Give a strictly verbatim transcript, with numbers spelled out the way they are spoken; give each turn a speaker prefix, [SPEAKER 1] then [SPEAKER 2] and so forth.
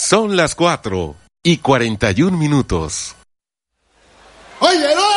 [SPEAKER 1] Son las cuatro y cuarenta y un minutos.
[SPEAKER 2] ¡Oye, no!